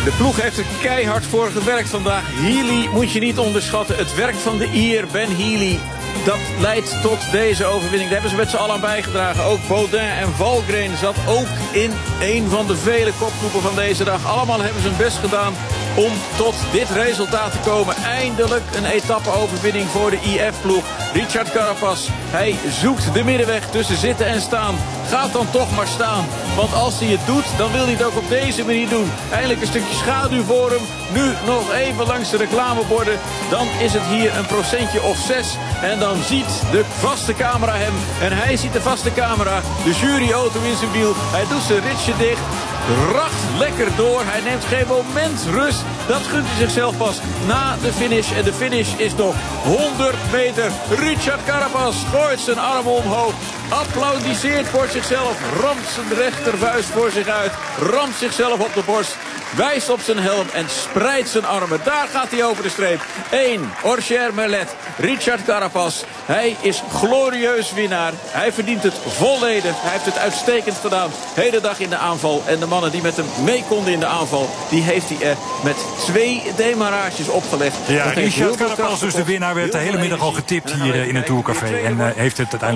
De ploeg heeft er keihard voor gewerkt vandaag. Healy moet je niet onderschatten. Het werk van de Ier, Ben Healy, dat leidt tot deze overwinning. Daar hebben ze met z'n allen aan bijgedragen. Ook Baudin en Valgren zat ook in een van de vele kopgroepen van deze dag. Allemaal hebben ze hun best gedaan om tot dit resultaat te komen. Eindelijk een etappe-overwinning voor de IF-ploeg. Richard Carapaz, hij zoekt de middenweg tussen zitten en staan. Gaat dan toch maar staan. Want als hij het doet, dan wil hij het ook op deze manier doen. Eindelijk een stukje schaduw voor hem. Nu nog even langs de reclameborden. Dan is het hier een procentje of 6. En dan ziet de vaste camera hem. En hij ziet de vaste camera. De juryauto in zijn wiel. Hij doet zijn ritsje dicht. Racht lekker door. Hij neemt geen moment rust. Dat gunt hij zichzelf pas na de finish. En de finish is nog 100 meter. Richard Carapaz gooit zijn armen omhoog. Applaudisseert voor zichzelf. Ramt zijn rechtervuist voor zich uit. Ramt zichzelf op de borst. Wijst op zijn helm en spreidt zijn armen. Daar gaat hij over de streep. 1. Orcher Merlet. Richard Carapaz. Hij is glorieus winnaar. Hij verdient het volledig. Hij heeft het uitstekend gedaan. Hele dag in de aanval. En de mannen die met hem mee konden in de aanval, die heeft hij er met 2 demarages opgelegd. Ja, Richard Carapaz, dus de winnaar, werd de hele middag al getipt hier in het Tourcafé. En heeft het uiteindelijk